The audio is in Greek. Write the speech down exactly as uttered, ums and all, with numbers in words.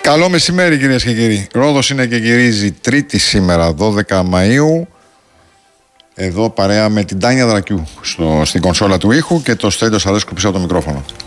Καλό μεσημέρι κυρίες και κύριοι. Ρόδος είναι και γυρίζει Τρίτη σήμερα, δώδεκα Μαΐου. Εδώ παρέα με την Τάνια Δρακιού στο, στην κονσόλα του ήχου και το Στέλιο Σαρέσκου πίσω από το μικρόφωνο.